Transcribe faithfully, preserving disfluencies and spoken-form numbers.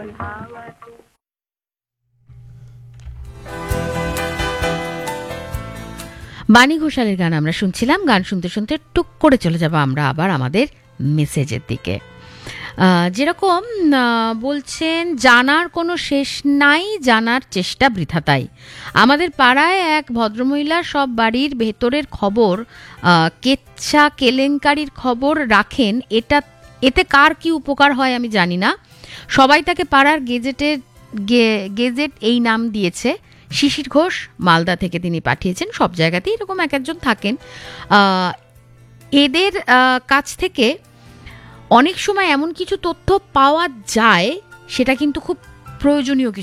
বাণী ঘোষালের গান আমরা শুনছিলাম। গান শুনতে শুনতে টুক করে চলে যাব আমরা আবার আমাদের মেসেজের দিকে। যেরকম বলছেন, জানার কোনো শেষ নাই, জানার চেষ্টা বৃথা তাই। আমাদের পাড়ায় এক ভদ্রমহিলা সব বাড়ির ভেতরের খবর, কেচ্ছা কেলেঙ্কারির খবর রাখেন। এটা এতে কার কি উপকার হয় আমি জানি না। সবাই তাকে পাড়ার গেজেটের গেজেট এই নাম দিয়েছে। শিশির ঘোষ, মালদা থেকে তিনি পাঠিয়েছেন। সব জায়গাতেই এরকম এক একজন থাকেন। এদের কাছ থেকে অনেক সময় এমন কিছু তথ্য পাওয়া যায়, সেটা কিন্তু খুব প্রয়োজনীয় কিছু।